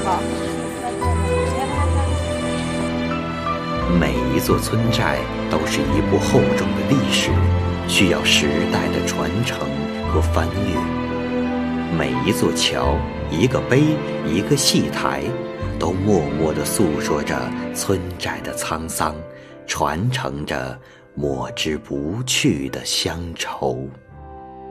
好。 每一座村寨都是一部厚重的历史，需要时代的传承和翻阅。每一座桥、一个碑、一个戏台，都默默地诉说着村寨的沧桑，传承着抹之不去的乡愁。